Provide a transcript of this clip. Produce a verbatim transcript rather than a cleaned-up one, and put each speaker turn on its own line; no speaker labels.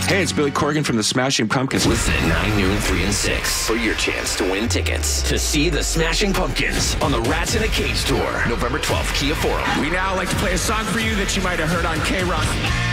Hey, it's Billy Corgan from the Smashing Pumpkins.
Listen at nine, noon, three, and six for your chance to win tickets to see the Smashing Pumpkins on the Rats in a Cage tour, November twelfth, Kia Forum.
We now like to play a song for you that you might have heard on K-Rock.